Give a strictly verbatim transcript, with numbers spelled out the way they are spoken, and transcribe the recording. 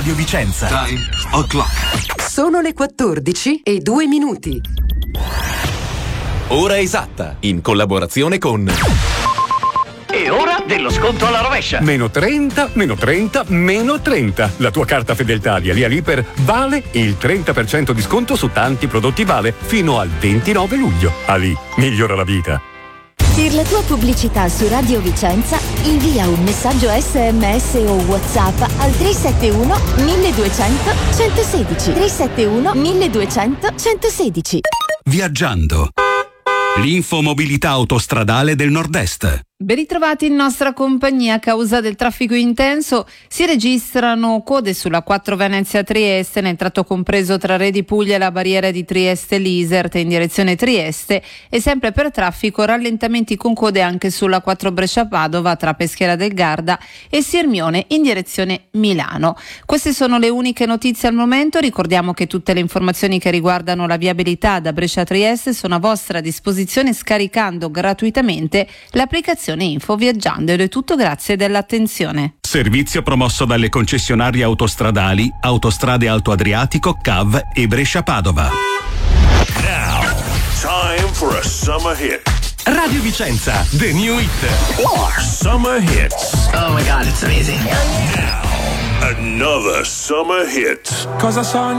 Radio Vicenza. Time o'clock. Sono le quattordici e due minuti. Ora esatta, in collaborazione con... E ora dello sconto alla rovescia. Meno trenta, meno trenta, meno trenta. La tua carta fedeltà di Alia Liper vale il trenta per cento di sconto su tanti prodotti Vale fino al ventinove luglio. Ali, migliora la vita. Per la tua pubblicità su Radio Vicenza invia un messaggio esse emme esse o WhatsApp al tre sette uno milleduecento centosedici. tre sette uno milleduecento centosedici. Viaggiando. L'infomobilità autostradale del Nord-Est. Ben ritrovati in nostra compagnia. A causa del traffico intenso si registrano code sulla quattro Venezia-Trieste nel tratto compreso tra Re di Puglia e la barriera di Trieste-Lisert in direzione Trieste, e sempre per traffico rallentamenti con code anche sulla quattro Brescia-Padova tra Peschiera del Garda e Sirmione in direzione Milano. Queste sono le uniche notizie al momento. Ricordiamo che tutte le informazioni che riguardano la viabilità da Brescia a Trieste sono a vostra disposizione scaricando gratuitamente l'applicazione Info Viaggiando, ed è tutto, grazie dell'attenzione. Servizio promosso dalle concessionarie autostradali Autostrade Alto Adriatico, C A V e Brescia Padova. Now, time for a summer hit. Radio Vicenza, the new hit. Summer hits. Oh my god, it's amazing. Now, another summer hit. Cosa sono?